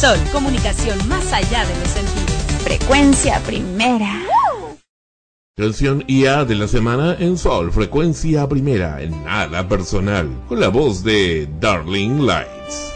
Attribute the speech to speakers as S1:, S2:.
S1: Sol, comunicación más allá de los sentidos.
S2: Frecuencia primera.
S3: Canción IA de la semana en Sol, frecuencia primera, en nada personal, con la voz de Darling Lights.